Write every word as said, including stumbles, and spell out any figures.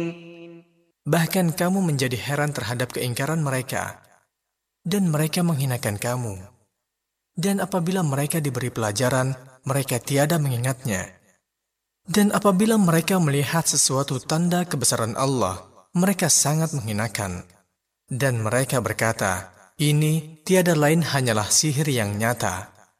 Bahkan kamu menjadi heran terhadap keingkaran mereka, dan mereka menghinakan kamu. Dan apabila mereka diberi pelajaran, mereka tiada mengingatnya. Dan apabila mereka melihat sesuatu tanda kebesaran Allah, mereka sangat menghinakan. Dan mereka berkata, ini tiada lain hanyalah sihir yang nyata.